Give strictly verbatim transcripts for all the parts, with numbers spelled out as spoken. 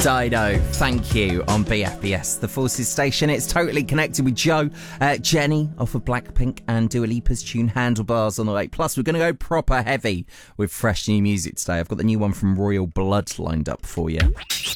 Dido, thank you on B F B S, the Forces station. It's totally connected with Joe, uh, Jenny off of Blackpink, and Dua Lipa's tune Handlebars on the way. Plus, we're going to go proper heavy with fresh new music today. I've got the new one from Royal Blood lined up for you.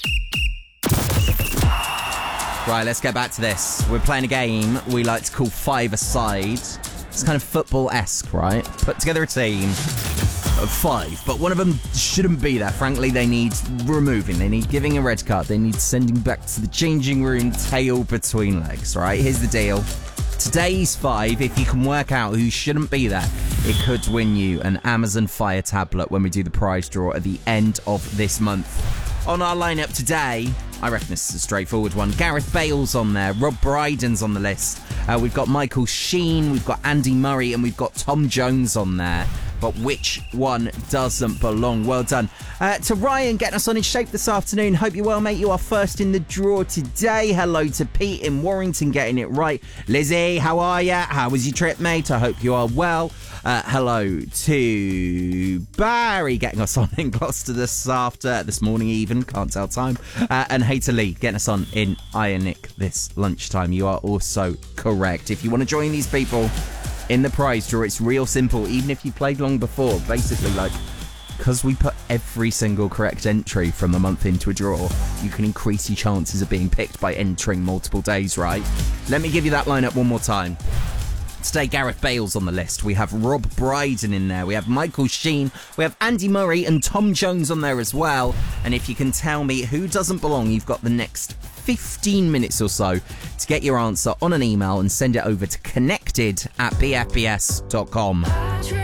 Right, let's get back to this. We're playing a game we like to call Five Aside. It's kind of football-esque, right? Put together a team of five, but one of them shouldn't be there. Frankly, they need removing. They need giving a red card. They need sending back to the changing room, tail between legs, right? Here's the deal. Today's five, if you can work out who shouldn't be there, it could win you an Amazon Fire tablet when we do the prize draw at the end of this month. On our lineup today, I reckon this is a straightforward one. Gareth Bale's on there. Rob Brydon's on the list. Uh, we've got Michael Sheen, we've got Andy Murray, and we've got Tom Jones on there. But which one doesn't belong? Well done. Uh, to Ryan getting us on in shape this afternoon. Hope you're well, mate. You are first in the draw today. Hello to Pete in Warrington getting it right. Lizzie, how are ya? How was your trip, mate? I hope you are well. Uh, hello to Barry getting us on in Gloucester this after, this morning even, can't tell time. Uh, and hey to Lee getting us on in Ionic this lunchtime. You are also correct. If you want to join these people in the prize draw, it's real simple, even if you played long before. Basically, like, because we put every single correct entry from the month into a draw, you can increase your chances of being picked by entering multiple days, right? Let me give you that lineup one more time. Today, Gareth Bale's on the list. We have Rob Brydon in there. We have Michael Sheen. We have Andy Murray and Tom Jones on there as well. And if you can tell me who doesn't belong, you've got the next fifteen minutes or so to get your answer on an email and send it over to connected at b f b s dot com.